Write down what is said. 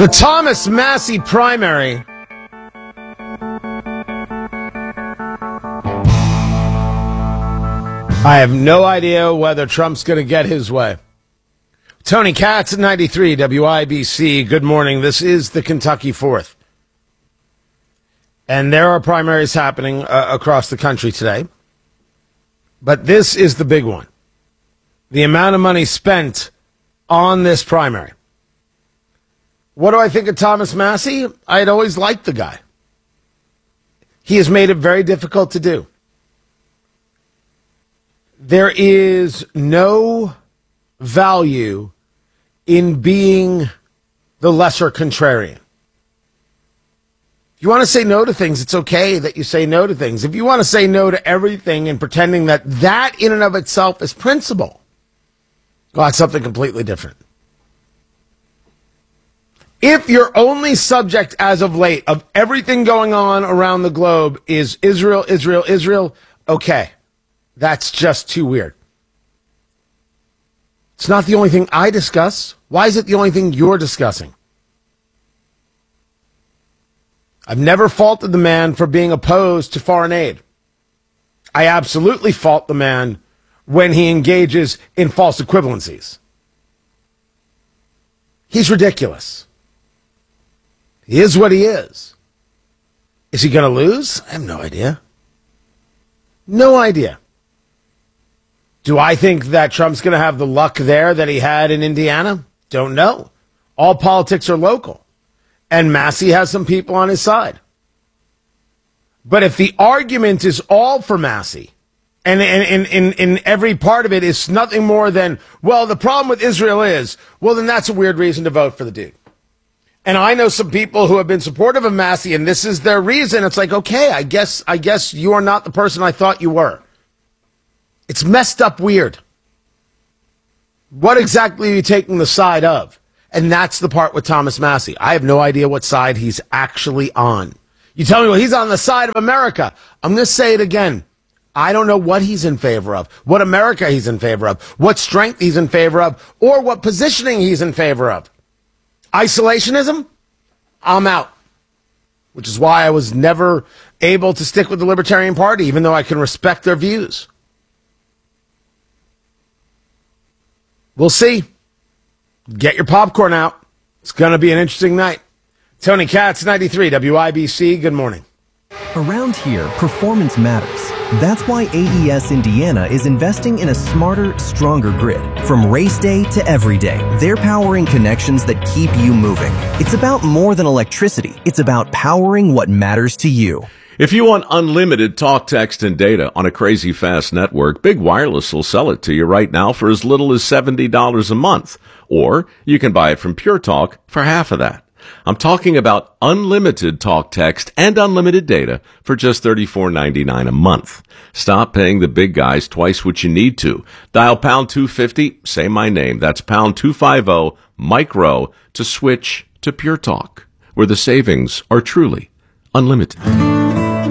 The Thomas Massie primary I have no idea whether Trump's going to get his way. Tony Katz at 93 WIBC. Good morning. This is the Kentucky 4th. And there are primaries happening across the country today. But this is the big one. The amount of money spent on this primary. What do I think of Thomas Massie? I had always liked the guy. He has made it very difficult to do. There is no value in being the lesser contrarian. If you want to say no to things, it's okay that you say no to things. If you want to say no to everything and pretending that that in and of itself is principle, well, that's something completely different. If your only subject as of late of everything going on around the globe is Israel, Israel, Israel, okay. That's just too weird. It's not the only thing I discuss. Why is it the only thing you're discussing? I've never faulted the man for being opposed to foreign aid. I absolutely fault the man when he engages in false equivalencies. He's ridiculous. He is what he is. Is he going to lose? I have no idea. No idea. Do I think that Trump's going to have the luck there that he had in Indiana? Don't know. All politics are local. And Massie has some people on his side. But if the argument is all for Massie, and in every part of it is nothing more than, well, the problem with Israel is, well, then that's a weird reason to vote for the dude. And I know some people who have been supportive of Massie, and this is their reason. It's like, okay, I guess you are not the person I thought you were. It's messed up weird. What exactly are you taking the side of? And that's the part with Thomas Massie. I have no idea what side he's actually on. You tell me, well, he's on the side of America. I'm going to say it again. I don't know what he's in favor of, what America he's in favor of, what strength he's in favor of, or what positioning he's in favor of. Isolationism? I'm out. Which is why I was never able to stick with the Libertarian Party, even though I can respect their views. We'll see. Get your popcorn out. It's going to be an interesting night. Tony Katz, 93 WIBC. Good morning. Around here, performance matters. That's why AES Indiana is investing in a smarter, stronger grid. From race day to every day, they're powering connections that keep you moving. It's about more than electricity. It's about powering what matters to you. If you want unlimited talk, text, and data on a crazy fast network, Big Wireless will sell it to you right now for as little as $70 a month. Or you can buy it from Pure Talk for half of that. I'm talking about unlimited talk, text, and unlimited data for just $34.99 a month. Stop paying the big guys twice what you need to. Dial pound 250, say my name. That's pound 250 micro to switch to Pure Talk, where the savings are truly unlimited.